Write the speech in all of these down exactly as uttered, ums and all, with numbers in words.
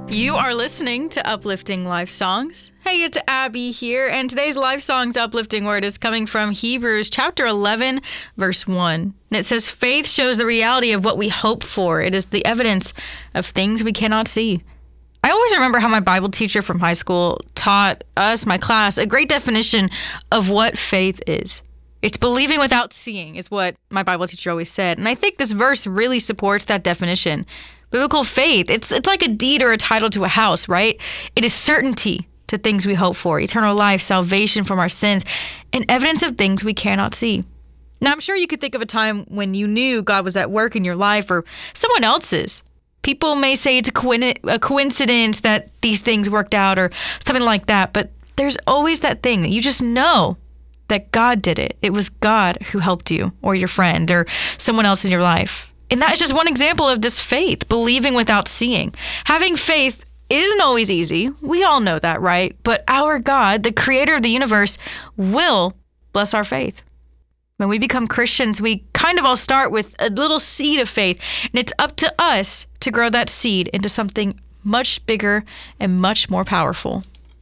You are listening to Uplifting Life Songs. Hey, it's Abby here, and today's Life Songs uplifting word is coming from Hebrews chapter eleven, verse one. And it says, faith shows the reality of what we hope for. It is the evidence of things we cannot see. I always remember how my Bible teacher from high school taught us, my class, a great definition of what faith is. It's believing without seeing, is what my Bible teacher always said. And I think this verse really supports that definition. Biblical faith, it's it's like a deed or a title to a house, right? It is certainty to things we hope for, eternal life, salvation from our sins, and evidence of things we cannot see. Now, I'm sure you could think of a time when you knew God was at work in your life or someone else's. People may say it's a, co- a coincidence that these things worked out or something like that, but there's always that thing that you just know that God did it. It was God who helped you or your friend or someone else in your life. And that is just one example of this faith, believing without seeing. Having faith isn't always easy. We all know that, right? But our God, the creator of the universe, will bless our faith. When we become Christians, we kind of all start with a little seed of faith, and it's up to us to grow that seed into something much bigger and much more powerful.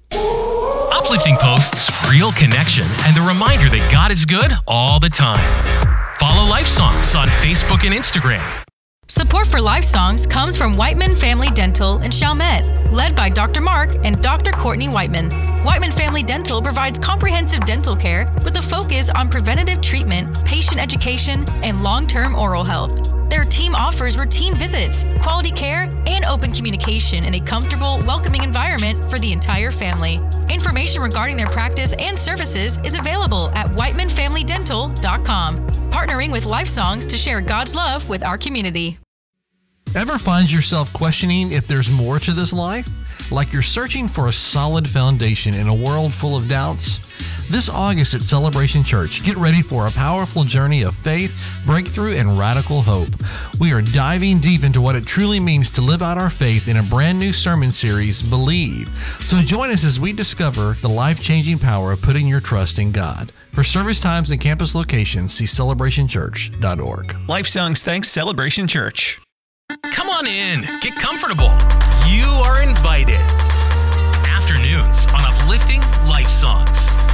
Uplifting posts, real connection, and the reminder that God is good all the time. Follow Life Songs on Facebook and Instagram. Support for Life Songs comes from Whiteman Family Dental in Chalmette, led by Doctor Mark and Doctor Courtney Whiteman. Whiteman Family Dental provides comprehensive dental care with a focus on preventative treatment, patient education, and long-term oral health. Their team offers routine visits, quality care, and open communication in a comfortable, welcoming environment for the entire family. Information regarding their practice and services is available at whiteman family dental dot com, partnering with Life Songs to share God's love with our community. Ever find yourself questioning if there's more to this life? Like you're searching for a solid foundation in a world full of doubts? This August at Celebration Church, get ready for a powerful journey of faith, breakthrough, and radical hope. We are diving deep into what it truly means to live out our faith in a brand new sermon series, Believe. So join us as we discover the life-changing power of putting your trust in God. For service times and campus locations, see celebration church dot org. Life Songs thanks Celebration Church. Come on in, get comfortable. You are invited. Afternoons on Uplifting Life Songs.